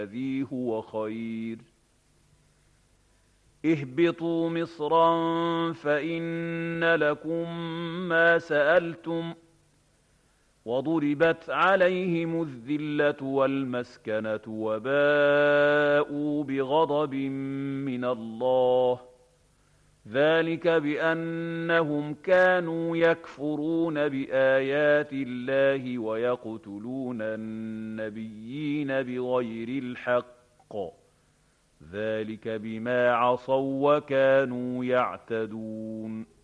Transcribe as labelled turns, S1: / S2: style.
S1: الذي هو خير اهبطوا مصرا فإن لكم ما سألتم وضربت عليهم الذلة والمسكنة وباءوا بغضب من الله ذلك بأنهم كانوا يكفرون بآيات الله ويقتلون النبيين بغير الحق ذلك بما عصوا وكانوا يعتدون